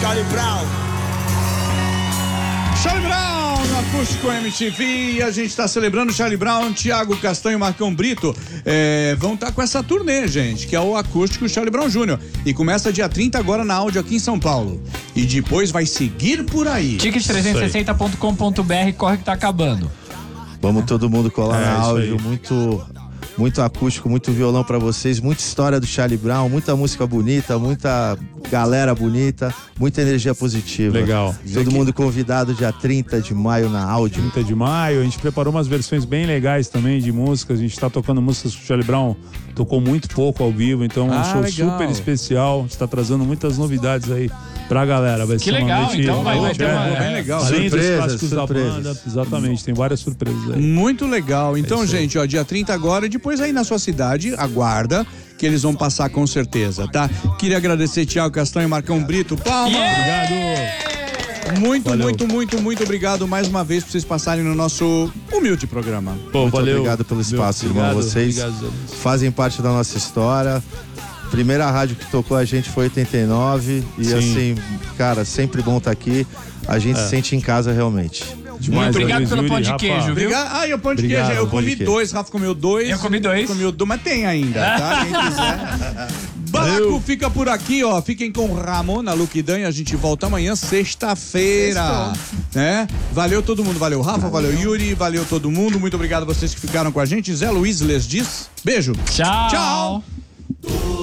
Charlie Brown. Charlie Brown no Acústico MTV, e a gente está celebrando Charlie Brown, Thiago Castanho e Marcão Brito vão estar com essa turnê, gente, que é o Acústico Charlie Brown Jr. E começa dia 30 agora na Áudio aqui em São Paulo. E depois vai seguir por aí. Ticket360.com.br, corre que tá acabando. Vamos todo mundo colar na Áudio, aí. muito acústico, muito violão pra vocês, muita história do Charlie Brown, muita música bonita, muita galera bonita, muita energia positiva. Legal. Todo mundo convidado dia 30 de maio na Áudio. 30 de maio, a gente preparou umas versões bem legais também de músicas, a gente tá tocando músicas que o Charlie Brown tocou muito pouco ao vivo, então é um show legal. super especial, a gente tá trazendo muitas novidades aí pra galera. Vai ser legal, uma noite então vai ter uma... bem legal. Além dos Surpresas, clássicos da banda, exatamente, tem várias surpresas aí. Muito legal. Então, gente, ó, dia 30 agora, e depois aí na sua cidade, aguarda que eles vão passar com certeza, tá? Queria agradecer Thiago Castanho e Marcão Brito. Palmas! Obrigado! Muito obrigado mais uma vez por vocês passarem no nosso humilde programa. Pô, Muito valeu. obrigado pelo espaço, irmão. Obrigado, Vocês obrigado. fazem parte da nossa história. Primeira rádio que tocou a gente foi 89 e Sim. assim, cara, sempre bom estar aqui. A gente se sente em casa realmente. Demais, Obrigado pelo pão de Rafa. queijo, viu? Obrigado. Ah, e o pão de Obrigado, queijo. Eu pão de comi queijo. 2, Rafa comeu 2. Eu comi 2. Mas tem ainda, tá? Quem quiser. Balaco fica por aqui, ó. Fiquem com Ramona Luquidan e a gente volta amanhã, sexta-feira. Né? Valeu todo mundo. Valeu, Rafa. Valeu, Yuri. Valeu todo mundo. Muito obrigado a vocês que ficaram com a gente. Zé Luiz les diz. Beijo. Tchau. Tchau.